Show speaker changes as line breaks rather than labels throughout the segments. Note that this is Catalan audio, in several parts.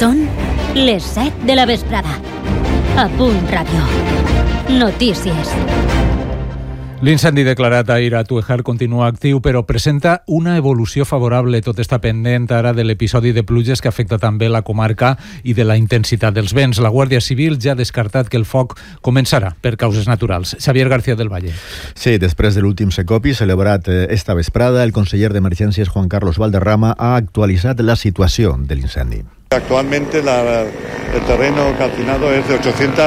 Són les 7 de la vesprada. A Punt Ràdio. Notícies.
L'incendi declarat ahir a Tuejar continua actiu, però presenta una evolució favorable. Tot està pendent ara de l'episodi de pluges que afecta també la comarca i de la intensitat dels vents. La Guàrdia Civil ja ha descartat que el foc començarà per causes naturals. Xavier García del Valle.
Sí, després de l'últim secopi celebrat esta vesprada, el conseller d'Emergències Juan Carlos Valderrama ha actualitzat la situació de l'incendi.
Actualmente el terreno calcinado es de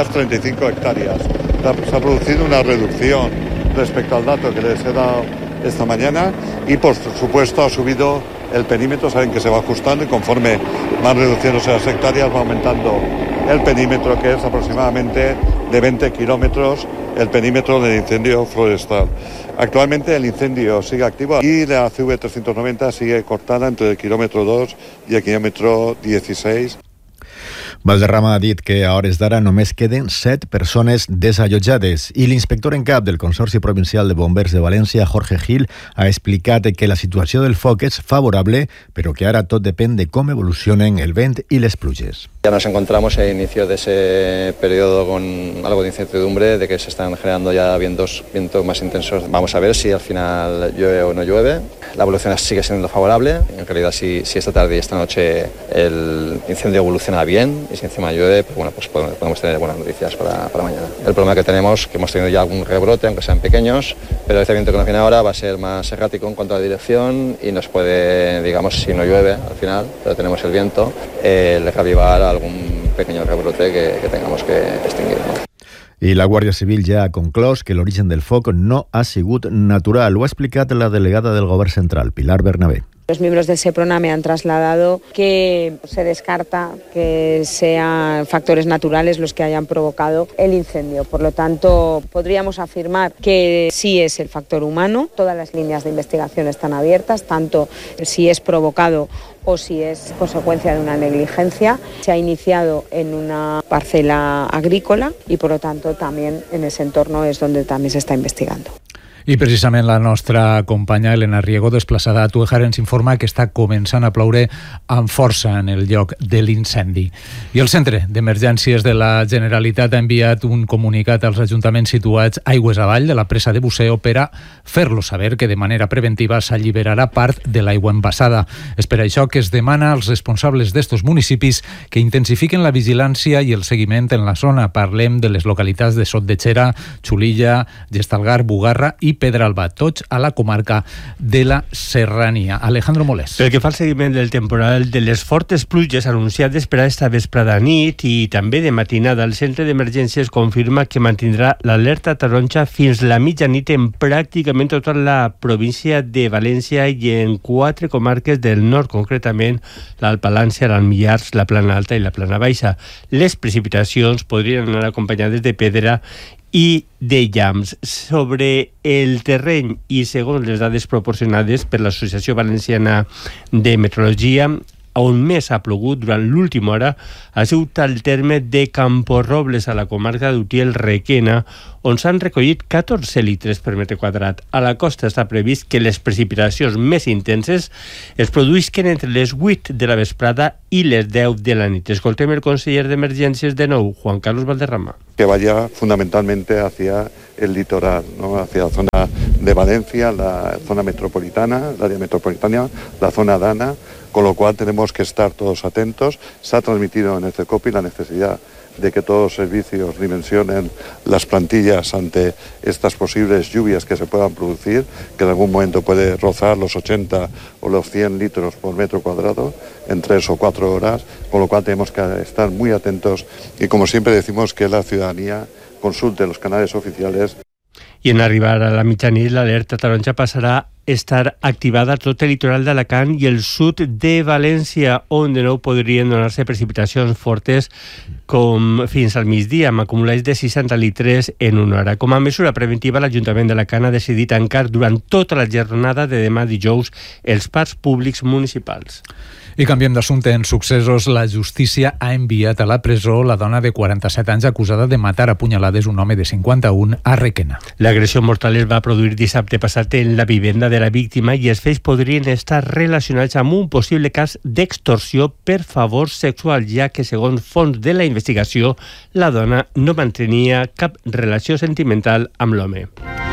835 hectáreas. Se ha producido una reducción respecto al dato que les he dado esta mañana y por supuesto ha subido el perímetro, saben que se va ajustando y conforme van reduciéndose las hectáreas va aumentando el perímetro, que es aproximadamente de 20 kilómetros el perímetro del incendio forestal. Actualmente el incendio sigue activo y la CV390 sigue cortada entre el kilómetro 2 y el kilómetro 16.
Valderrama ha dit que a hores d'ara només queden 7 persones desallotjades i l'inspector en cap del Consorci Provincial de Bombers de València, Jorge Gil, ha explicat que la situació del foc és favorable, però que ara tot depèn de com evolucionen el vent i les pluges.
Ya nos encontramos en inicio de ese periodo con algo de incertidumbre, de que se están generando ya vientos más intensos. Vamos a ver si al final llueve o no llueve. La evolución sigue siendo favorable. En realidad, si esta tarde y esta noche el incendio evoluciona bien y si encima llueve, pues podemos tener buenas noticias para mañana. El problema que tenemos, que hemos tenido ya algún rebrote, aunque sean pequeños, pero este viento que nos viene ahora va a ser más errático en cuanto a la dirección y nos puede, digamos, si no llueve al final, pero tenemos el viento, reavivar algún pequeño rebrote que tengamos que extinguir, ¿no?
I la Guàrdia Civil ja ha conclòs que l'origen del foc no ha sigut natural. Ho ha explicat la delegada del Govern Central, Pilar Bernabé.
Los miembros del SEPRONA me han trasladado que se descarta que sean factores naturales los que hayan provocado el incendio. Por lo tanto, podríamos afirmar que sí es el factor humano. Todas las líneas de investigación están abiertas, tanto si es provocado o si es consecuencia de una negligencia. Se ha iniciado en una parcela agrícola y, por lo tanto, también en ese entorno es donde también se está investigando.
I precisament la nostra companya Elena Riego, desplaçada a Tuejar, ens informa que està començant a ploure amb força en el lloc de l'incendi. I el Centre d'Emergències de la Generalitat ha enviat un comunicat als ajuntaments situats aigües avall de la presa de Buceo per a fer-los saber que de manera preventiva s'alliberarà part de l'aigua embassada. És per això que es demana als responsables d'estos municipis que intensifiquen la vigilància i el seguiment en la zona. Parlem de les localitats de Sot de Xera, Xulilla, Gestalgar, Bugarra i Pedralba, tots a la comarca de la Serrania. Alejandro Molés.
Pel que fa al seguiment del temporal de les fortes pluges anunciades per a esta vesprada nit i també de matinada, el Centre d'Emergències confirma que mantindrà l'alerta taronja fins la mitjanit en pràcticament tota la província de València i en 4 comarques del nord, concretament l'Alt Palància, l'Alt Millars, la Plana Alta i la Plana Baixa. Les precipitacions podrien anar acompanyades de pedra i de llamps. Sobre el terreny i segons les dades proporcionades per l'Associació Valenciana de Meteorologia, on més ha plogut durant l'última hora ha sigut al terme de Camporrobles, a la comarca d'Utiel-Requena, on s'han recollit 14 litres per metre quadrat. A la costa està previst que les precipitacions més intenses es produïsquen entre les 8 de la vesprada i les 10 de la nit. Escoltem el conseller d'Emergències de nou, Juan Carlos Valderrama.
Que vaya fundamentalmente hacia el litoral, ¿no? Hacia la zona de Valencia, la zona metropolitana, el área metropolitana, la zona dana, con lo cual tenemos que estar todos atentos. Se ha transmitido en el CECOPI la necesidad de que todos los servicios dimensionen las plantillas ante estas posibles lluvias que se puedan producir, que en algún momento puede rozar los 80 o los 100 litros por metro cuadrado en 3 o 4 horas, con lo cual tenemos que estar muy atentos y, como siempre decimos, que la ciudadanía consulte los canales oficiales.
I en arribar a la mitjanit, l'alerta taronja passarà a estar activada a tot el litoral d'Alacant i el sud de València, on de nou podrien donar-se precipitacions fortes com fins al migdia, amb acumulats de 60 litres en una hora. Com a mesura preventiva, l'Ajuntament d'Alacant ha decidit tancar durant tota la jornada de demà dijous els parcs públics municipals.
I canviem d'assumpte. En successos, la justícia ha enviat a la presó la dona de 47 anys acusada de matar a punyalades un home de 51 a Requena.
L'agressió mortal es va produir dissabte passat en la vivenda de la víctima i els fets podrien estar relacionats amb un possible cas d'extorsió per favor sexual, ja que, segons fons de la investigació, la dona no mantenia cap relació sentimental amb l'home.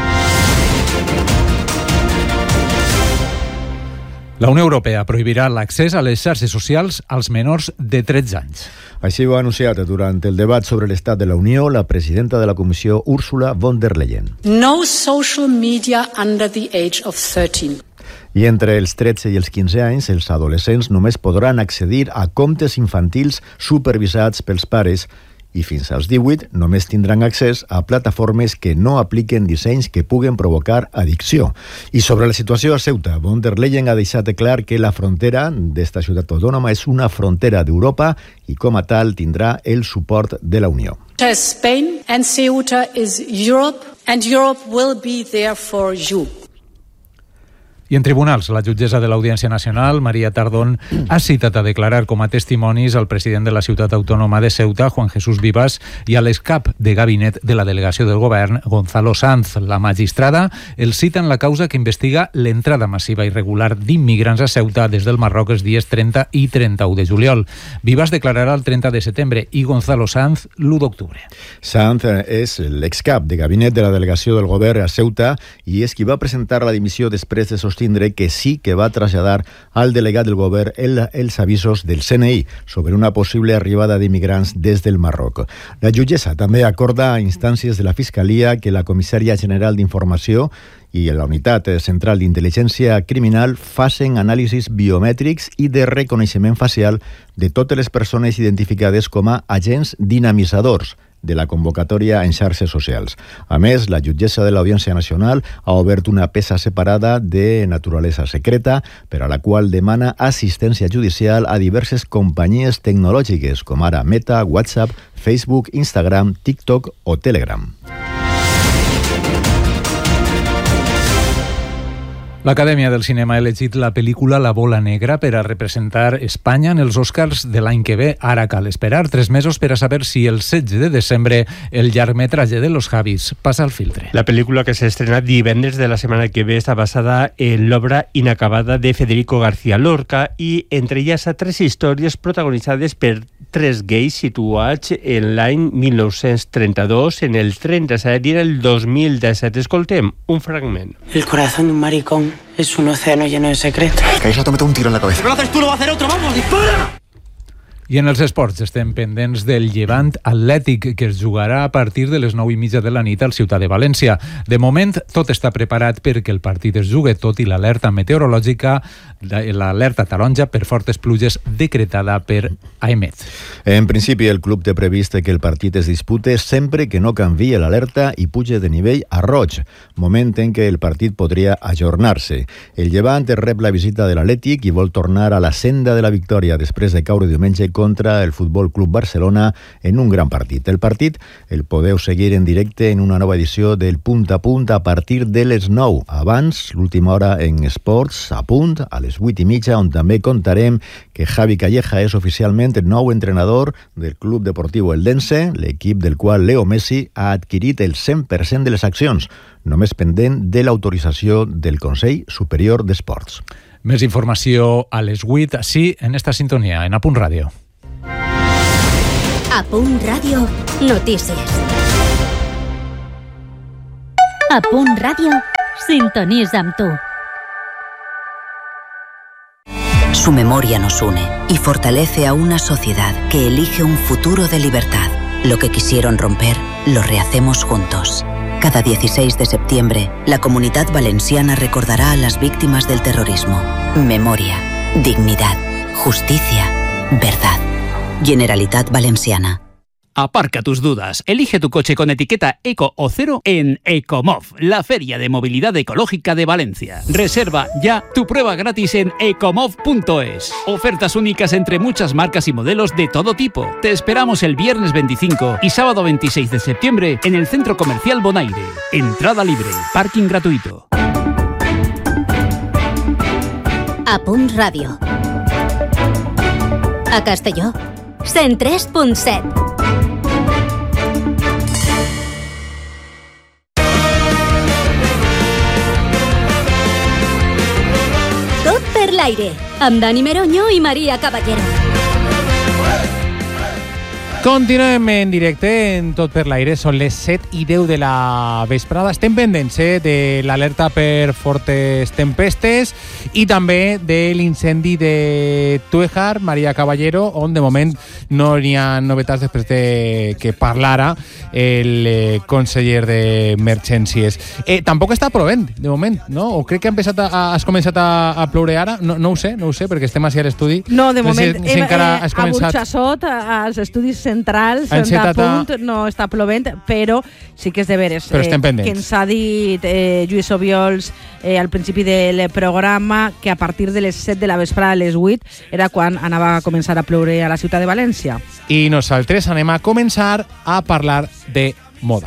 La Unió Europea prohibirà l'accés a les xarxes socials als menors de 13 anys.
Així ho ha anunciat durant el debat sobre l'estat de la Unió la presidenta de la Comissió, Ursula von der Leyen.
No social media under the age of 13.
I entre els 13 i els 15 anys, els adolescents només podran accedir a comptes infantils supervisats pels pares i fins als 18 només tindran accés a plataformes que no apliquen dissenys que puguen provocar addicció. I sobre la situació a Ceuta, von der Leyen ha deixat clar que la frontera d'esta ciutat autònoma és una frontera d'Europa i com a tal tindrà el suport de la Unió.
Spain and Ceuta is Europe and Europe will be there for you.
I en tribunals, la jutgessa de l'Audiència Nacional, Maria Tardón, ha citat a declarar com a testimonis al president de la ciutat autònoma de Ceuta, Juan Jesús Vivas, i a l'excap de gabinet de la delegació del govern, Gonzalo Sanz. La magistrada el cita en la causa que investiga l'entrada massiva i irregular d'immigrants a Ceuta des del Marroc els dies 30 i 31 de juliol. Vivas declararà el 30 de setembre i Gonzalo Sanz l'1 d'octubre.
Sanz és l'excap de gabinet de la delegació del govern a Ceuta i és qui va presentar la dimissió després de sostindre que sí que va traslladar al delegat del govern els avisos del CNI sobre una possible arribada d'immigrants des del Marroc. La jutgessa també acorda a instàncies de la Fiscalia que la Comissària General d'Informació i la Unitat Central d'Intel·ligència Criminal facin anàlisis biomètrics i de reconeixement facial de totes les persones identificades com a agents dinamitzadors de la convocatòria en xarxes socials. A més, la jutgessa de l'Audiència Nacional ha obert una peça separada de naturalesa secreta per a la qual demana assistència judicial a diverses companyies tecnològiques com ara Meta, WhatsApp, Facebook, Instagram, TikTok o Telegram.
L'Acadèmia del Cinema ha elegit la pel·lícula La bola negra per a representar Espanya en els Oscars de l'any que ve. Ara cal esperar 3 mesos per a saber si el 16 de desembre el llargmetratge de Los Javis passa al filtre.
La pel·lícula que s'estrena divendres de la setmana que ve està basada en l'obra inacabada de Federico García Lorca i entrellaça 3 històries protagonitzades per 3 gais situats en l'any 1932, en el 37 i en el 2017. Escoltem un fragment.
El corazón de un maricón es un océano lleno de secretos.
Que ahí se te mete un tiro en la cabeza.
Si lo haces tú, lo va a hacer otro. ¡Vamos, dispara!
I en els esports estem pendents del Llevant Atlètic, que es jugarà a partir de les 9:30 de la nit al Ciutat de València. De moment, tot està preparat perquè el partit es jugui, tot i l'alerta meteorològica, l'alerta taronja per fortes pluges decretada per AEMET.
En principi, el club té previst que el partit es dispute sempre que no canvie l'alerta i puge de nivell a roig, moment en què el partit podria ajornar-se. El Llevant rep la visita de l'Atlètic i vol tornar a la senda de la victòria després de caure diumenge contra el Futbol Club Barcelona en un gran partit. El partit el podeu seguir en directe en una nova edició del Punt a Punt a partir de les 9. Abans, l'última hora en Esports a Punt, a les 8:30, on també contarem que Javi Calleja és oficialment el nou entrenador del Club Deportiu Eldense, l'equip del qual Leo Messi ha adquirit el 100% de les accions, només pendent de l'autorització del Consell Superior d'Esports.
Més informació a les 8, així en esta sintonia, en A Punt Ràdio.
A Punt Ràdio, notícies. A Punt Ràdio, sintonitza amb tu.
Su memoria nos une y fortalece a una sociedad que elige un futuro de libertad. Lo que quisieron romper, lo rehacemos juntos. Cada 16 de septiembre, la Comunitat Valenciana recordará a las víctimas del terrorismo. Memoria, dignidad, justicia, verdad. Generalitat Valenciana.
Aparca tus dudas. Elige tu coche con etiqueta Eco o Cero en Ecomov, la feria de movilidad ecológica de Valencia. Reserva ya tu prueba gratis en ecomov.es. Ofertas únicas entre muchas marcas y modelos de todo tipo. Te esperamos el viernes 25 y sábado 26 de septiembre en el Centro Comercial Bonaire. Entrada libre, parking gratuito.
A Punt Ràdio. A Castelló, 103.7. Tot per l'aire, amb Dani Meroño i Maria Caballero.
Continuem en directe en Tot per l'aire, són les 7:10 de la vesprada. Estem pendents de l'alerta per fortes tempestes i també de l'incendi de Tújar, Maria Caballero, on de moment no hi ha novetats després de que parlara el conseller d'Emergències. Tampoc està plovent, de moment, no? O crec que has començat a ploure ara? No ho sé, perquè estem així a l'estudi.
No, de moment,
si encara has
a
començat...
Burxassot, als estudis centrals, a punt, no està plovent, però sí que és de veres.
Però estem pendents.
Que ens ha dit Lluís Obiols al principi del programa que a partir de les 7 de la vesprada a les 8 era quan anava a començar a ploure a la ciutat de València.
I nosaltres anem a començar a parlar de moda.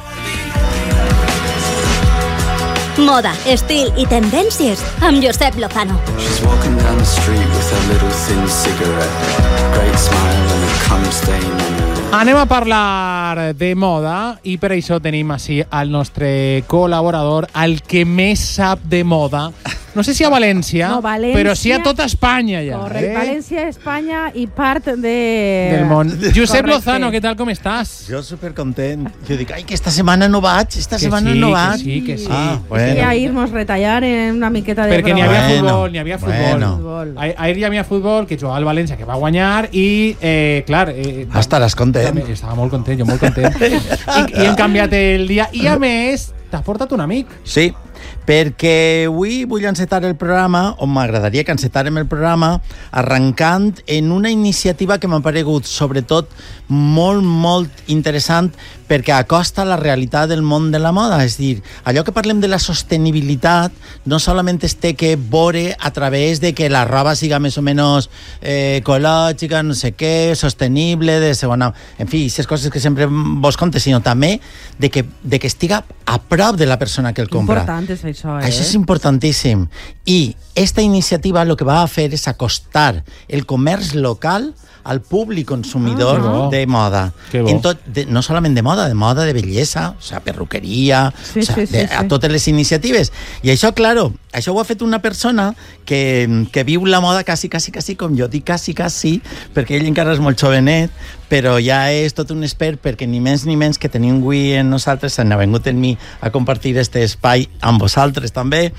Moda, estil i tendències amb Josep Lozano.
She's walking down the street with her little thin cigarette. Great smile and a cum stain on her.
Anem a parlar de moda i per això tenim així al nostre col·laborador, el que més sap de moda. No sé si a València, però sí a tota Espanya ja.
Correcte, València, Espanya i part del
món. Josep Lozano, què tal, com estàs?
Jo supercontent. Jo dic, ai, que esta setmana no vaig, no vaig.
Que sí.
Bueno. I ahir mos retallar en una miqueta de
perquè n'hi havia futbol. Ahir hi havia futbol, que jugava el València, que va guanyar, i, clar...
Estaràs content.
Estava molt content, jo molt content. I hem canviat el dia. I, a més, t'ha portat un amic.
Sí, perquè avui vull encetar el programa, o m'agradaria que encetàrem el programa, arrencant en una iniciativa que m'ha paregut, sobretot, molt interessant, perquè acosta la realitat del món de la moda. És dir, allò que parlem de la sostenibilitat no solament es té que veure a través de que la roba siga més o menys ecològica, no sé què, sostenible, de segona... En fi, aquestes coses que sempre vos conte, sinó també de que estiga a prop de la persona que el compra.
Important és això,
Això és importantíssim. I esta iniciativa lo que va a fer és acostar el comerç local al públic consumidor de moda. No solament de moda, de bellesa, o sea, perruqueria, a totes les iniciatives. I això, claro, això ho ha fet una persona que viu la moda quasi com jo dic quasi, perquè ell encara és molt jovenet, però ja és tot un expert, perquè ni més ni menys que tenim avui en nosaltres, s'ha vingut en mi a compartir este espai amb vosaltres també,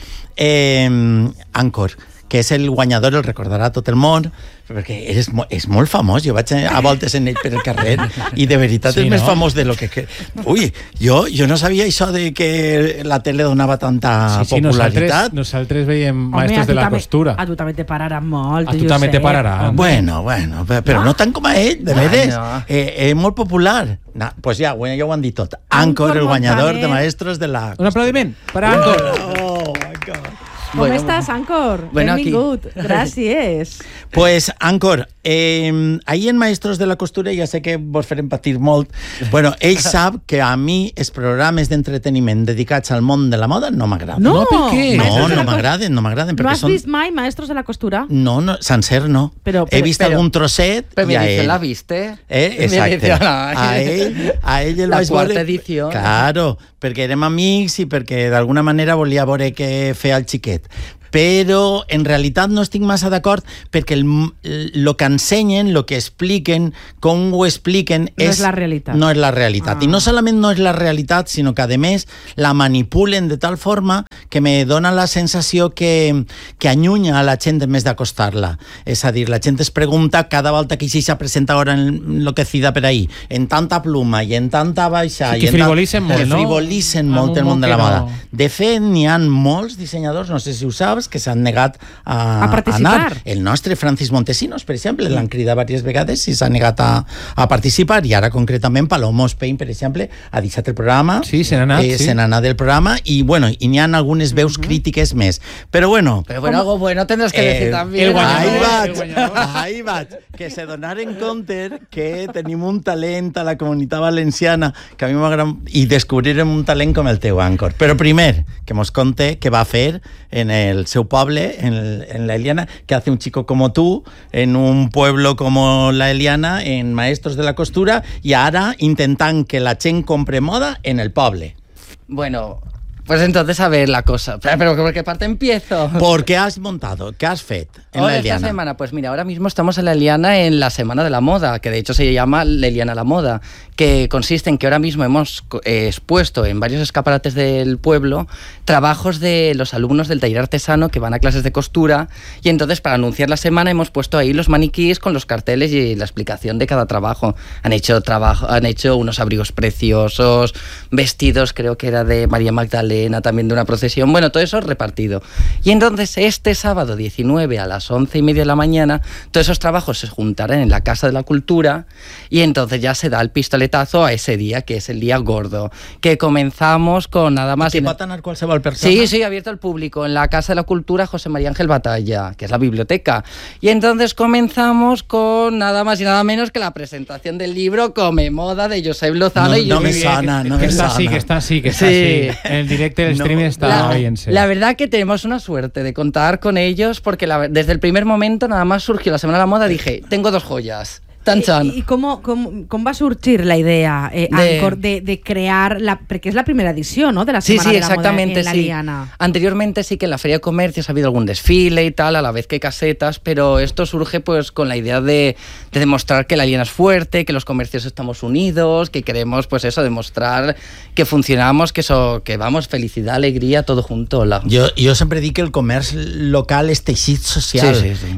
Anchor, que és el guanyador, el recordarà tot el món, perquè és molt famós. Jo vaig a voltes en ell per el carrer i de veritat és més famós de lo que... Ui, jo no sabia això de que la tele donava tanta popularitat.
Nosaltres veiem maestros de la costura.
A tu també te pararan molt.
A tu també te pararan.
Bueno, però no tant com a ell, de veres. És molt popular. Pues ja ho han dit tot. Anchor, el guanyador de maestros de la...
Un aplaudiment per a Anchor.
Oh my God.
Com estàs, Anchor? Benvingut. Gràcies.
Pues, Anchor, ahir en Maestros de la Costura, ja sé que vos farem patir molt, bueno, ell sap que a mi els programes d'entreteniment dedicats al món de la moda no m'agraden.
No,
per què? No m'agraden.
No has vist mai Maestros de la Costura?
No, sencer no. He vist algun trosset
pero
i a ell.
¿La viste?
Exacte. A ell el vaig veure...
La quarta edició.
Claro, perquè érem amics i perquè d'alguna manera volia veure què feia el xiquet. Però en realitat no estic massa d'acord perquè el que ensenyen, el que expliquen, com ho expliquen
no és la realitat.
No és la realitat. I no solament no és la realitat, sinó que a més la manipulen de tal forma que me dona la sensació que allunya a la gent en més d'acostar-la. És a dir, la gent es pregunta cada volta que se presenta ahora enloquecida per ahí, en tanta pluma i en tanta baixa...
Que frivolitzen molt, no?
Frivolitzen molt el món de la moda. De fet, n'hi ha molts dissenyadors, no sé si ho saps, que s'han negat a participar. El nostre Francis Montesinos, per exemple, l'han cridat diverses vegades i s'ha negat a participar, i ara concretament Palomo Spain, per exemple, ha deixat el programa.
Sí, se n'ha anat.
Se n'ha anat del programa i n'hi ha algunes veus crítiques més. Però bueno...
Però algo bueno tendrás que decir també.
Ahí vaig. Que se donaren compte que tenim un talent a la comunitat valenciana que a mi m'agrada, i descobrirem un talent com el teu, Anchor. Però primer, que mos conte què va fer en el seu poble, en la Eliana, que hace un chico como tú, en un pueblo como la Eliana, en Maestros de la Costura, y ara intentant que la gent compre moda en el poble.
Bueno, pues entonces a ver la cosa. Pero ¿por qué parte empiezo?
¿Por qué has montado? ¿Qué has fet en la Eliana?
Esta semana, pues mira, ahora mismo estamos en la Eliana en la Semana de la Moda, que de hecho se llama la Eliana la Moda, que consiste en que ahora mismo hemos expuesto en varios escaparates del pueblo trabajos de los alumnos del taller artesano que van a clases de costura, y entonces para anunciar la semana hemos puesto ahí los maniquís con los carteles y la explicación de cada trabajo. Han hecho unos abrigos preciosos, vestidos, creo que era de María Magdalena, también de una procesión, bueno, todo eso repartido. Y entonces este sábado 19 a las 11:30 de la mañana, todos esos trabajos se juntarán en la Casa de la Cultura, y entonces ya se da el pistoletazo a ese día, que es el día gordo, que comenzamos con nada más...
¿Que va a tener qualsevol persona?
Sí, abierto al público, en la Casa de la Cultura José María Ángel Batalla, que es la biblioteca. Y entonces comenzamos con nada más y nada menos que la presentación del libro Come Moda de Josep Lozano.
No me sana.
Que está así. En el directo del streaming está bien.
La verdad que tenemos una suerte de contar con ellos, porque desde el primer momento, nada más surgió la Semana de la Moda, dije, tengo 2 joyas.
I com va sorgir la idea, Ancor, de crear, porque es la primera edición, ¿no?, de la Semana de la Moda en la Eliana?
Anteriormente sí que en la Feria de Comercios ha habido algún desfile y tal, a la vez que casetas, pero esto surge pues con la idea de demostrar que la Eliana es fuerte, que los comercios estamos unidos, que queremos pues eso, demostrar que funcionamos, que vamos, felicidad, alegría, todo junto. Hola.
Jo sempre dic que el comerç local és teixit social,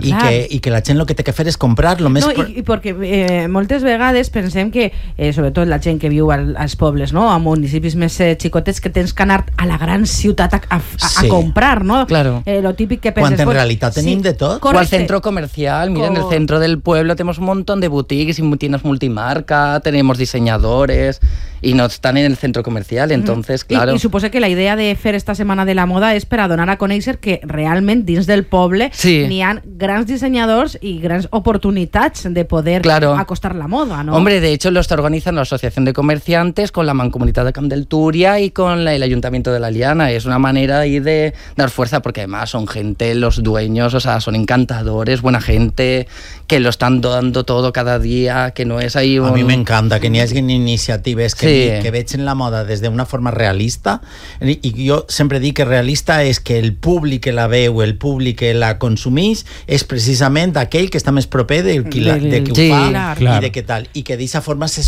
i que la gent el que té que fer és comprar lo més...
I perquè moltes vegades pensem que, sobretot la gent que viu als pobles, no?, a municipis més xicotets, que tens que anar a la gran ciutat a comprar, ¿no?
Claro.
Lo típic que penses...
Quan en realitat tenim de tot.
O al centro comercial, mira, en el centro del pueblo tenemos un montón de boutiques y tiendas multimarca, tenemos diseñadores y no están en el centro comercial, entonces, claro...
I suposo que la idea de fer esta Setmana de la Moda és per a donar a conèixer que realment dins del poble n'hi ha grans dissenyadors i grans oportunitats de poder acostar la moda, ¿no?
Hombre, de hecho lo está organizando la Asociación de Comerciantes con la Mancomunitat de Camp del Túria y con el Ayuntamiento de la Eliana. Es una manera ahí de dar fuerza, porque además son gente, los dueños, o sea, son encantadores, buena gente, que lo están dando todo cada día, que no es ahí un...
A mi m'encanta que n'hi hagi iniciatives que vegin la moda des d'una forma realista, i jo sempre dic que realista és que el públic que la veu, el públic que la consumeix, és precisament aquell que està més proper de qui ho fa i de què tal, i que d'aquesta forma se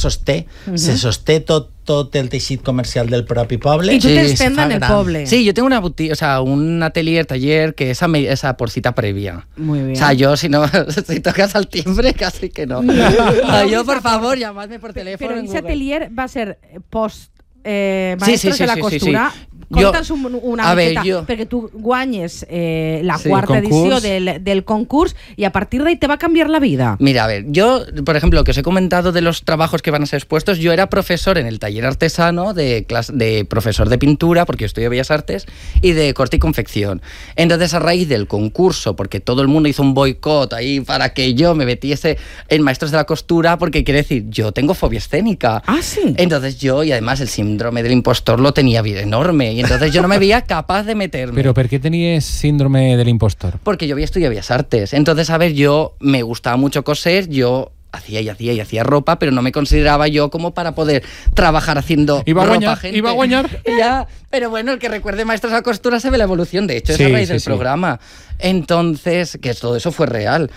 sosté tot el teixit comercial del propi poble.
I tu tens tenda en el poble.
Sí, yo tengo una boutique, o sea, un taller que esa por cita previa.
Muy bien.
O sea, yo si tocas al timbre, casi que no. Yo, por favor, llamadme por teléfono.
Pero ese atelier va a ser post Maestros de la Costura. Conta'ns una miqueta, perquè tu guanyes la quarta edició del concurs y a partir de ahí te va a cambiar la vida.
Mira, a ver, yo, por ejemplo, lo que os he comentado de los trabajos que van a ser expuestos, yo era profesor en el taller artesano de profesor de pintura, porque yo estudio Bellas Artes, y de corte y confección. Entonces, a raíz del concurso, porque todo el mundo hizo un boicot ahí para que yo me metiese en Maestros de la Costura, porque quiere decir, yo tengo fobia escénica.
Ah, sí.
Entonces yo, y además el síndrome del impostor lo tenía bien enorme, y entonces yo no me veía capaz de meterme.
¿Pero por qué tenías síndrome del impostor?
Porque yo había estudiado Bellas Artes. Entonces, a ver, yo me gustaba mucho coser, yo hacía ropa, pero no me consideraba yo como para poder trabajar haciendo ropa, gente.
Iba a guañar.
Ya, pero bueno, el que recuerde Maestros de la Costura se ve la evolución, de hecho, es a raíz del programa. Entonces, que todo eso fue real.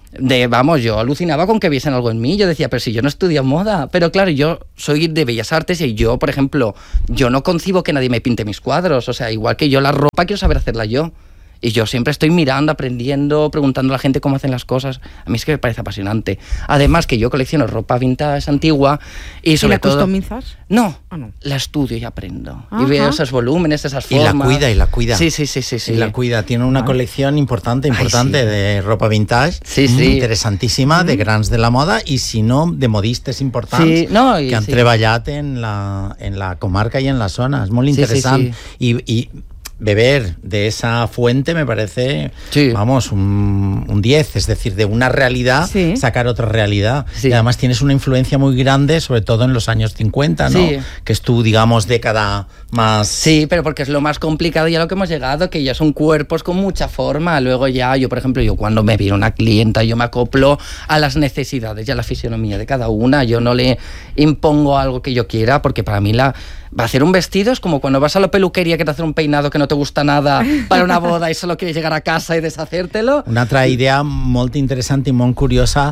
Yo alucinaba con que viesen algo en mí. Yo decía, pero si yo no estudio moda. Pero claro, yo soy de Bellas Artes y yo, por ejemplo, yo no concibo que nadie me pinte mis cuadros. O sea, igual que yo la ropa quiero saber hacerla yo. Y yo siempre estoy mirando, aprendiendo, preguntando a la gente cómo hacen las cosas. A mí es que me parece apasionante. Además que yo colecciono ropa vintage antigua y sobre todo...
¿Y la customizas?
No, la estudio y aprendo. Ajá. Y veo esos volúmenes, esas formas.
Y la cuida.
Sí.
Y la cuida. Tiene una colección importante de ropa vintage. Interesantíssima, de grans de la moda, y si no, de modistes importants que han treballat en la comarca i en la zona. És molt interessant. I beber de esa fuente me parece, vamos, un 10, es decir, de una realidad sacar otra realidad. Y además tienes una influencia muy grande, sobre todo en los años 50, ¿no? Que es tu, digamos, década más...
Sí, pero porque es lo más complicado y a lo que hemos llegado, que ya son cuerpos con mucha forma. Luego ya, yo por ejemplo, cuando me viene una clienta, yo me acoplo a las necesidades y a la fisionomía de cada una. Yo no le impongo algo que yo quiera, porque para mí va a hacer un vestido es como cuando vas a la peluquería que te hacen un peinado que no te gusta nada para una boda y solo quieres llegar a casa y deshacértelo.
Una altra idea molt interessant i molt curiosa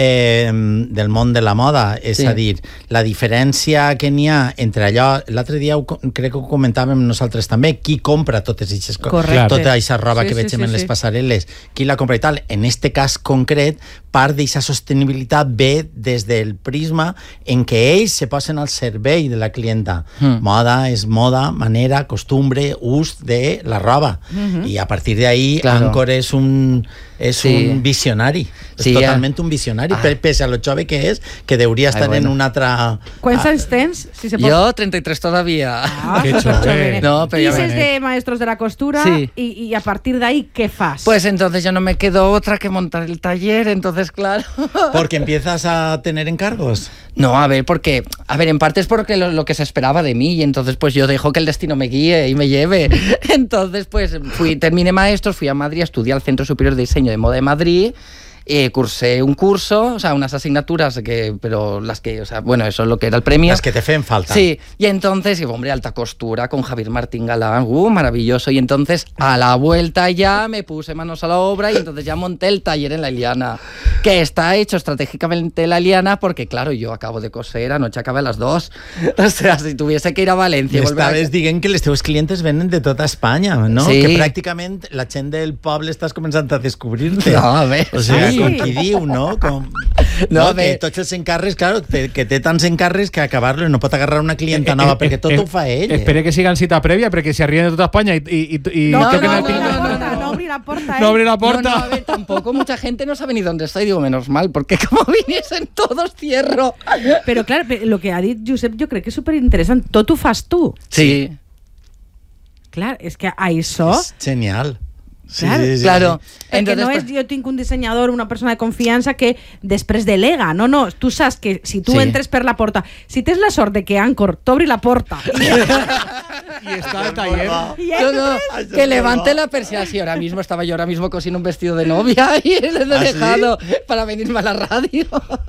del món de la moda, és a dir, la diferència que n'hi ha entre allò, l'altre dia crec que ho comentàvem nosaltres també, qui compra totes aquestes coses, tota aquesta roba que vegem en les passarel·les, qui la compra i tal. En este cas concret, part d'aquesta sostenibilitat ve des del prisma en què ells se posen al servei de la clienta. Moda és moda, manera, costumbre, ús de la roba. I a partir d'ahí, Angkor és un visionari. És totalment un visionari, pese a lo jove que és, que deuria estar en una altra...
¿Cuántos años tens?
Yo 33 todavía.
Qué chove.
No, pero
dices de maestros de la costura y a partir de ahí, ¿qué fas?
Pues entonces ya no me quedó otra que montar el taller, entonces claro.
Porque empiezas a tener encargos.
No, a ver, en parte es porque lo que se esperaba de mí y entonces pues yo dejo que el destino me guíe y me lleve. Entonces pues terminé maestros, fui a Madrid a estudiar al Centro Superior de Diseño de Moda de Madrid. Cursé un curso, o sea, unas asignaturas pero las que, o sea, bueno, eso es lo que era el premio.
Las que te hacen falta.
Sí, y entonces, hombre, alta costura con Javier Martín Galán, maravilloso. Y entonces, a la vuelta ya me puse manos a la obra y entonces ya monté el taller en La Iliana, que está hecho estratégicamente en La Iliana porque, claro, yo acabo de coser, anoche acabé a las 2. O sea, si tuviese que ir a València...
Esta vez diguen que els teus clientes venen de tota Espanya, no? Sí. Que pràcticament la gent del poble estàs començant a descobrir-te.
No, a ver,
o sea, com qui diu, no? Que tots els encàrrecs, claro, que té tants encàrrecs que acabar-lo i no pot agarrar una clienta nova perquè tot ho fa ell.
Espere que sigan cita prèvia perquè si arriben de tota Espanya i
no abrir la puerta.
No abrir la puerta.
No, a ver, tampoco mucha gente no sabe ni dónde estoy. Digo, menos mal, porque como viniesen todos, cierro.
Pero claro, lo que ha dit Josep jo crec que és superinteressant. Tot ho fas tu.
Sí.
Clar, és que això...
És genial.
Claro.
Perquè entonces, no és jo tinc un dissenyador, una persona de confiança que després delega, no, tu saps que si tu entres per la porta, si tens la sort de que Angkor t'obri la porta
y está el taller
que levante la persiana. Sí, estaba yo ahora mismo cosiendo un vestido de novia y le he dejado para venirme a la radio.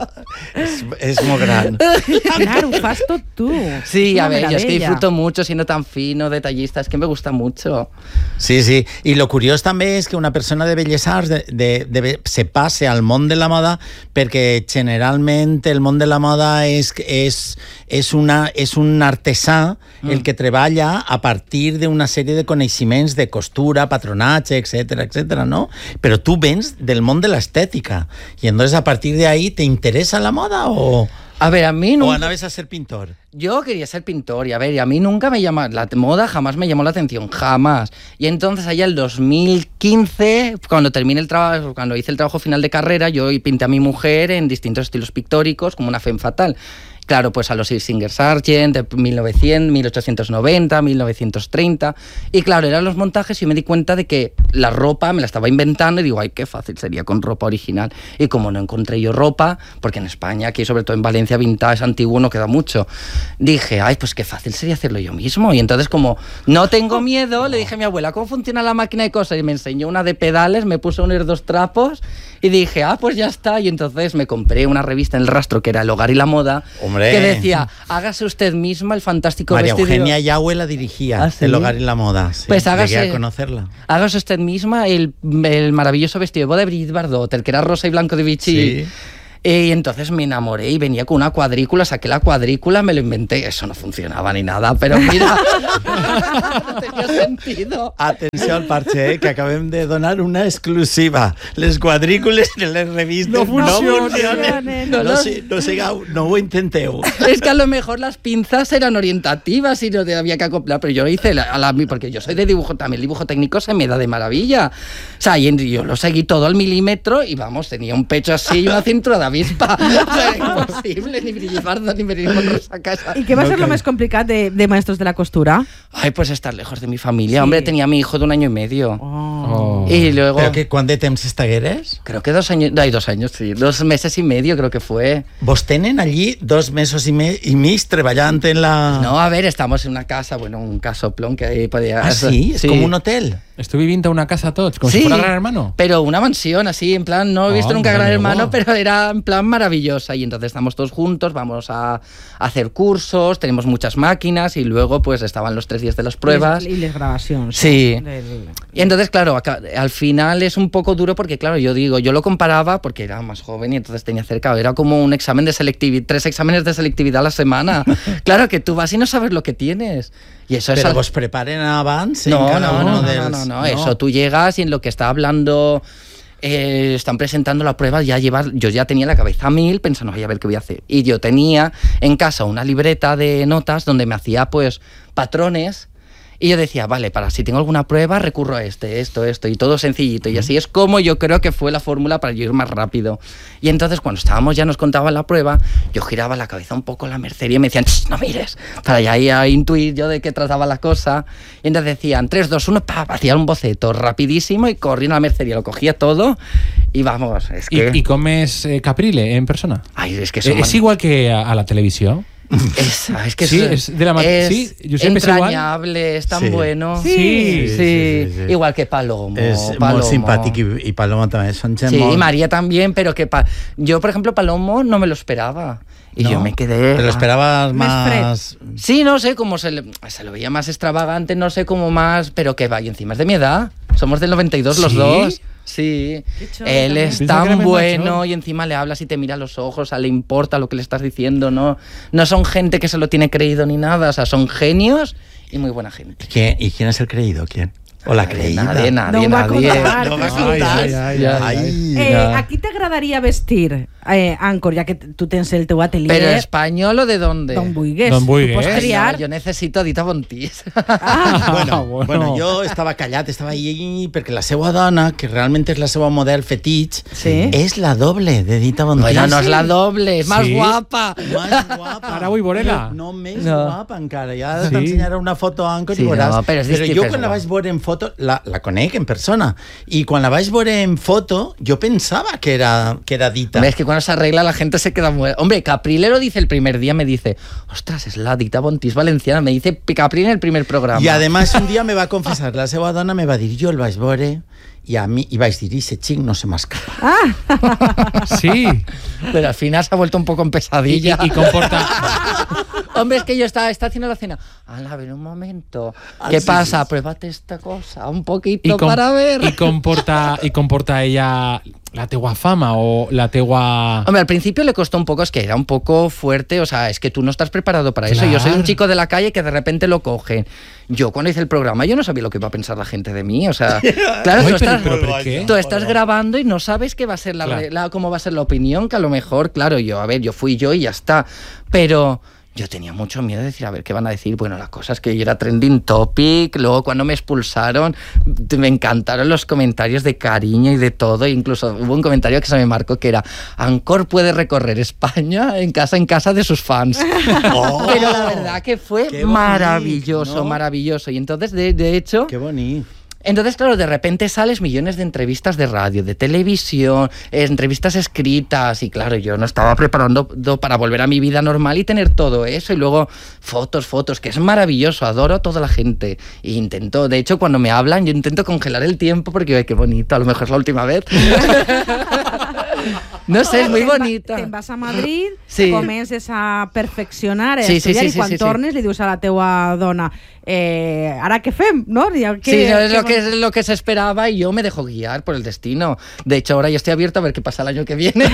Es muy gran.
Claro, fas tot tu.
Sí, a ver, yo es que disfruto mucho siendo tan fino, detallista, es que me gusta mucho.
Sí, y lo curioso també és que una persona de Belles Arts se passe al món de la moda perquè generalment el món de la moda és un artesà el que treballa a partir d'una sèrie de coneixements de costura, patronatge, etcétera, ¿no? Però tu vens del món de l'estètica y entonces a partir de ahí ¿te interesa la moda o...?
A ver, a mí nunca...
¿O anabas a ser pintor?
Yo quería ser pintor y a mí nunca me llamó... La moda jamás me llamó la atención, jamás. Y entonces allá el 2015, cuando terminé el trabajo, cuando hice el trabajo final de carrera, yo pinté a mi mujer en distintos estilos pictóricos, como una femme fatale. Claro, pues a los Singer Sargent de 1900, 1890, 1930. Y claro, eran los montajes y me di cuenta de que la ropa me la estaba inventando y digo, ay, qué fácil sería con ropa original. Y como no encontré yo ropa, porque en España, aquí sobre todo en Valencia, vintage, antiguo, no queda mucho, dije, ay, pues qué fácil sería hacerlo yo mismo. Y entonces, como no tengo miedo, le dije a mi abuela, ¿cómo funciona la máquina de coser? Y me enseñó una de pedales, me puso unos 2 trapos y dije, pues ya está. Y entonces me compré una revista en El Rastro, que era El Hogar y la Moda, que decía, hágase usted misma el fantástico
María
vestido.
Eugenia Yahweh la dirigía,
¿sí?
El Hogar y la Moda. Sí,
pues hágase,
llegué a conocerla.
Hágase usted misma el maravilloso vestido de boda de Brigitte Bardot, el que era rosa y blanco de Vichy.
Sí.
Y entonces me enamoré y venía con una cuadrícula, saqué la cuadrícula, me lo inventé. Eso no funcionaba ni nada, pero mira, no tenía sentido.
Atenció al parche, que acabem de donar una exclusiva. Les quadrícules de les revistes no funcionen. No ho intenteu.
Es que a lo mejor las pinzas eran orientativas y no había que acoplar, pero yo hice porque yo soy de dibujo, también el dibujo técnico se me da de maravilla. O sea, y yo lo seguí todo al milímetro y vamos, tenía un pecho así y una cintura de avispa. O sea, imposible, ni brillifardo, ni venir con rosa a casa.
¿Y qué va a ser lo más complicado de maestros de la costura?
Ay, pues estar lejos de mi familia. Sí. Hombre, tenía a mi hijo de 1 año y medio. Y luego...
¿Pero quant de temps estagueres?
Creo que 2 años... Ay, 2 años, sí. 2 meses y medio creo que fue.
¿Vos tenen allí 2 mesos y mig treballant en la...?
No, a ver, estamos en una casa, bueno, un casoplón que ahí podía...
¿Ah, sí? ¿Es como un hotel?
Estoy viviendo en una casa tots, como si fuera Gran Hermano.
Pero una mansión así, en plan, no he visto nunca Gran Hermano, pero era en plan maravillosa. Y entonces estamos todos juntos, vamos a hacer cursos, tenemos muchas máquinas y luego pues estaban los 3 días de las pruebas.
Y las grabaciones.
Sí. Y entonces, claro, al final es un poco duro porque, claro, yo lo comparaba porque era más joven y entonces tenía cerca, era como un examen de selectividad, 3 exámenes de selectividad a la semana. Claro, que tú vas y no sabes lo que tienes. Y eso
¿Pero vos preparen abans?
No, eso tú llegas y en lo que está hablando están presentando la prueba, yo ya tenía la cabeza a 1000 pensando, a ver qué voy a hacer. Y yo tenía en casa una libreta de notas donde me hacía pues patrones. Y yo decía, vale, para si tengo alguna prueba, recurro a esto, y todo sencillito. Y así es como yo creo que fue la fórmula para yo ir más rápido. Y entonces, cuando estábamos ya nos contaban la prueba, yo giraba la cabeza un poco a la mercería y me decían, no mires, para ya intuir yo de qué trataba la cosa. Y entonces decían, 3, 2, 1, hacía un boceto rapidísimo y corría a la mercería, lo cogía todo y vamos, es que...
¿Y comes Caprile en persona?
Ay, es que
¿Es igual que a la televisión?
Es que
sí, es de la
es entrañable, es tan bueno. Sí. Igual que Palomo.
Es muy simpático y Palomo también.
Sí, y María también, pero que yo, por ejemplo, Palomo no me lo esperaba. Y yo me quedé...
¿Te lo esperabas más...?
Sí, no sé, como se lo veía más extravagante, no sé, como más... Pero que va, y encima es de mi edad. Somos del 92 los dos. Sí, él es tan bueno y encima le hablas y te mira a los ojos, le importa lo que le estás diciendo, no son gente que se lo tiene creído ni nada, o sea, son genios y muy buena gente.
¿Y quién es el creído? ¿Quién? ¿O la creïda?
Nadie.
No va a contar. ¿A qui t'agradaria vestir, Anchor, ya que tú tens el teu atelier?
¿Pero español o de dónde?
D'on vulguis.
No, yo necesito Dita Bontis.
Bueno, jo estava callat, estava ahí perquè la seva dona, que realment és la seva model fetich, és la doble de Dita Bontis.
Bueno, no és la doble, és més guapa.
Ara vull veure-la.
No, més guapa encara. Ja t'ensenyaré una foto a Anchor i veuràs. Però jo quan la vaig veure en foto la conec en persona y cuando la vais a ver en foto yo pensaba que era Dita.
Hombre, es que cuando se arregla la gente se queda muy... Hombre, Caprile lo dice el primer día, me dice, ostras, es la Dita Bontis valenciana, me dice Caprile en el primer programa.
Y además un día me va a confesar, la seva dona me va a decir, yo el vais a ver y a mí, y vais a decir, ese ching no se m'escapa.
Sí.
Pero al final se ha vuelto un poco en pesadilla.
Y comporta...
Hombre, es que yo estaba haciendo la cena. A ver, un momento. ¿Qué pasa? Pruébate esta cosa un poquito para ver.
¿Y comporta ella la teua fama o la teua...?
Hombre, al principio le costó un poco, es que era un poco fuerte, o sea, es que tú no estás preparado para eso. Yo soy un chico de la calle que de repente lo cogen. Yo cuando hice el programa yo no sabía lo que iba a pensar la gente de mí, o sea, claro, tú estás grabando y no sabes qué va a ser cómo va a ser la opinión, que a lo mejor, claro, yo fui yo y ya está, pero... Yo tenía mucho miedo de decir, a ver, ¿qué van a decir? Bueno, la cosa es que yo era trending topic, luego cuando me expulsaron, me encantaron los comentarios de cariño y de todo, incluso hubo un comentario que se me marcó que era, Anchor puede recorrer España en casa de sus fans. Pero la verdad que fue maravilloso, ¿no? Maravilloso. Y entonces, de hecho...
Qué bonito.
Entonces, claro, de repente sales millones de entrevistas de radio, de televisión, entrevistas escritas y claro, yo no estaba preparando para volver a mi vida normal y tener todo eso y luego fotos, que es maravilloso, adoro a toda la gente e intento, de hecho, cuando me hablan yo intento congelar el tiempo porque, ay, qué bonito, a lo mejor es la última vez. No sé, és molt bonita.
Te'n vas a Madrid, comences a perfeccionar, a estudiar, i quan tornes li dius a la teua dona, ara què fem, no?
Sí, es lo que se esperaba y yo me dejo guiar por el destino. De hecho, ahora yo estoy abierto a ver qué pasa el año que viene.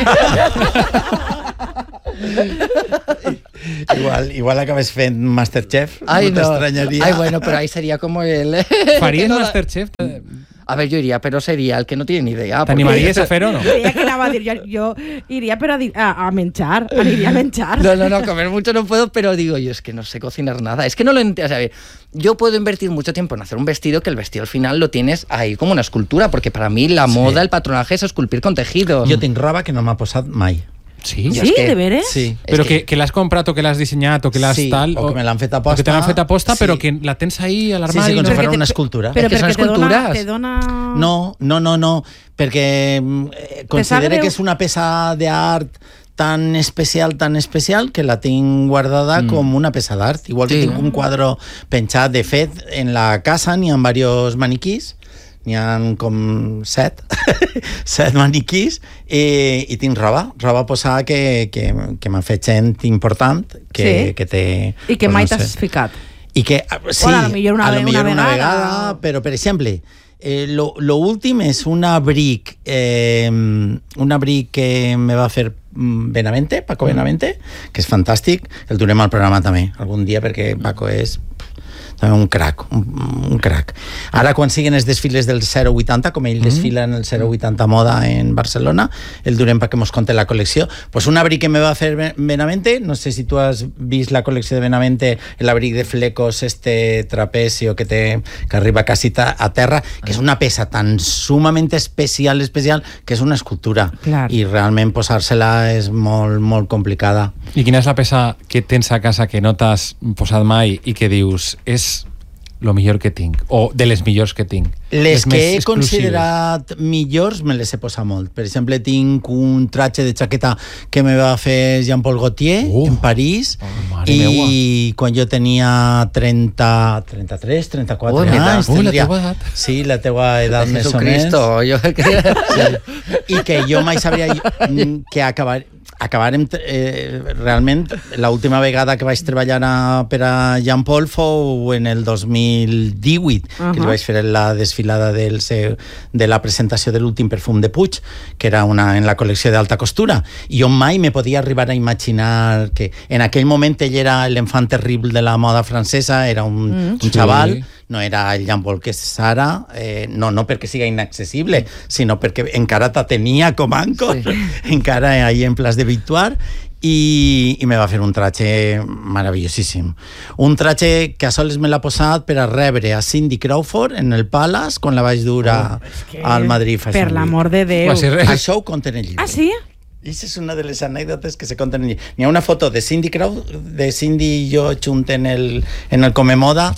Igual acabes fent Masterchef.
Ay, no t'estranyaria. Ay, bueno, pero ahí sería como él.
¿Farías Masterchef?
A ver, yo iría, pero sería el que no tiene ni idea.
¿T'animaries a fer o no?
Creia que anava a dir, yo iría pero a menjar, aniria a menjar.
No, comer mucho no puedo, pero digo, yo es que no sé cocinar nada. Es que no lo entiendo. O sea, yo puedo invertir mucho tiempo en hacer un vestido, que el vestido al final lo tienes ahí como una escultura, porque para mí la moda, el patronaje es esculpir con tejidos.
Jo tinc roba que no m'ha posat mai.
Sí?
Sí, de veres?
Sí.
Però que l'has comprat o que l'has dissenyat o que l'has tal...
o que me l'han fet a posta.
O que te l'han fet a posta, però que la tens ahí a l'armari.
Sí, com si fos una escultura.
Però perquè
te
dona...
No, perquè considere que és una peça d'art tan especial que la tinc guardada com una peça d'art. Igual que tinc un quadre penjat. De fet, en la casa n'hi ha diversos maniquís, n'hi ha com 7 maniquís, i tinc roba posada que m'ha fet gent important que té...
I que mai t'has ficat.
I que, sí,
a lo millor una
vegada, però per exemple, lo últim és un abric que me va fer Benavente, Paco Benavente, que és fantàstic. El durem al programa també algun dia, perquè Paco és també un crac. Ara, quan siguen els desfiles del 080, com ell desfila en el 080 Moda en Barcelona, el durem perquè mos conte la col·lecció. Pues un abric que me va fer Benavente, no sé si tu has vist la col·lecció de Benavente, l'abric de flecos, trapecio que arriba quasi a terra, que és una peça tan sumament especial, que és una escultura.
Clar.
I realment posar-se-la és molt, molt complicada.
I quina és la peça que tens a casa que no t'has posat mai i que dius, és lo millor que tinc, o de les millors que tinc?
Les que he considerat millors me les he posat molt. Per exemple, tinc un tratge de jaqueta que me va fer Jean-Paul Gaultier en París, i quan jo tenia 33, 34 anys.
La teua edat.
Sí, la teua edat més o menys. I que jo mai sabria que acabarem realment. L'última vegada que vaig treballar per a Jean Paul fou en el 2018, que li vaig fer la desfilada de la presentació de l'últim perfum de Puig, que era en la col·lecció d'alta costura, i jo mai me podia arribar a imaginar que en aquell moment ell era l'enfant terrible de la moda francesa, era un xaval, no era el Jean Paul que és ara, no perquè siga inaccessible, sinó perquè encara tenia com ancor, encara ahí en Place de Victoire, i me va fer un tratge meravellosíssim. Un tratge que a sols me l'ha posat per a rebre a Cindy Crawford en el Palace quan la vaig dur al Madrid Fashion Week.
Per l'amor de Déu.
Això ho conten en el llibre.
Ah, sí?
I és una de les anècdotes que se conten en el llibre. N'hi ha una foto de Cindy i jo junt en el Come Moda,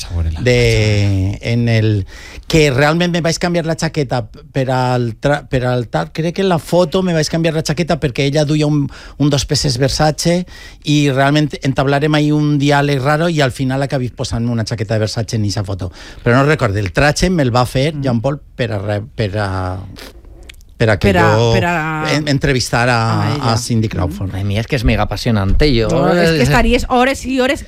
que realment me vaig canviar la jaqueta per al tal. Crec que en la foto me vaig canviar la jaqueta perquè ella duia un dos peces Versace, i realment entablarem ahí un diàleg raro, i al final acabis posant-me una jaqueta de Versace en aquesta foto. Però no recordo, el tratge me'l va fer Jean Paul per a que jo entrevistara a Cindy Crawford.
A mi és que és mega apassionante. És
que estaries hores i hores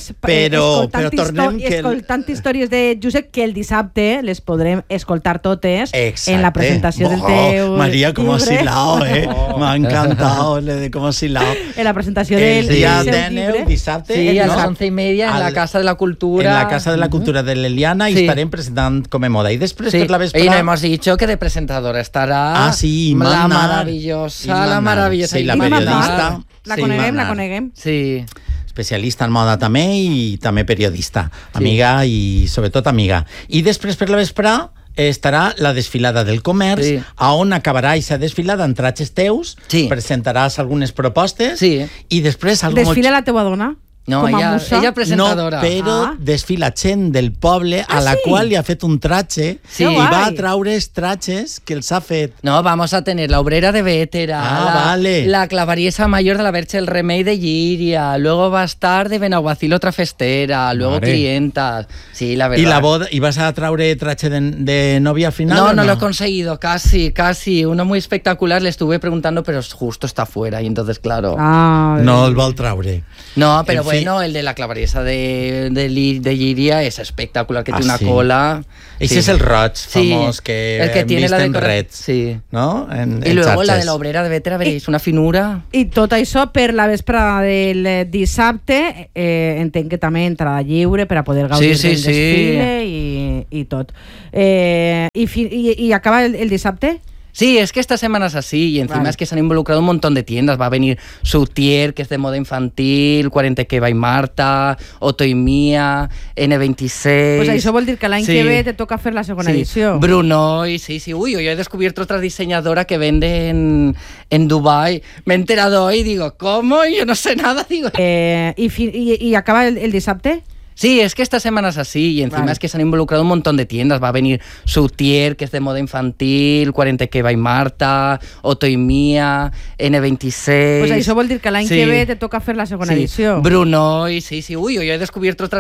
escoltant històries de Josep, que el dissabte les podrem escoltar totes. En la presentació del teu
María, com has hilado, m'ha encantat de com has hilado.
En la presentació del
dia 19, dissabte,
sí, a les 11:30 en la Casa de la Cultura.
En la Casa de la Cultura de l'Eliana, i estarem presentant Come Moda. I després, per la vesprada...
Y no hemos dicho que de presentadora estarà la maravillosa,
Sí, la periodista.
La coneguem.
Sí.
Especialista en moda també, i també periodista. Amiga, i sobretot amiga. I després, per la vesprada, estarà la desfilada del comerç, on acabarà aquesta desfilada en tratges teus, presentaràs algunes propostes, i després...
Desfila la teua dona?
No, ella presentadora.
No, però desfila gent del poble a la qual li ha fet un tratge, i va traure els tratges que els ha fet.
No, vamos a tener la obrera de Vétera, la clavariesa mayor de la Verge el Remei de Llíria, luego va a estar de Benaguacil otra festera, luego clientas. Sí, la verdad.
¿Y la boda? ¿Y vas a traure tratge de novia al final?
No lo he conseguido, casi. Uno muy espectacular, le estuve preguntando, pero justo está fuera, y entonces, claro.
No el vol traure.
No, pero bueno, el de la clavariesa de Llíria es espectacular, que tiene una cola.
Ese es el roig famós que
el que tiene la
en red.
Sí.
¿No?
Y luego la de la obrera de Vétera, veréis, una finura.
I tot això per la vesprada del dissabte, entenc que també entrada lliure per a poder gaudir del desfile i tot. I acaba el dissabte?
Sí, es que esta semana es así y encima es que se han involucrado un montón de tiendas. Va a venir Soutier, que es de moda infantil, 40 que va y Marta, Otto y Mía, N26...
Pues això vol dir que l'any que ve te toca fer la segona edició.
Brunoy, sí. Uy, yo he descubierto otra diseñadora que vende en Dubái. Me he enterado hoy y digo, ¿cómo? Yo no sé nada, digo...
¿Y acaba el dissabte?
Sí, es que esta semana es así y encima es que se han involucrado un montón de tiendas. Va a venir Soutier, que es de moda infantil, 40 que va y Marta, Otto y Mía, N26...
Pues això vol dir que l'any que ve te toca fer la segona edició.
Brunoy, sí. Uy, yo he descubierto otra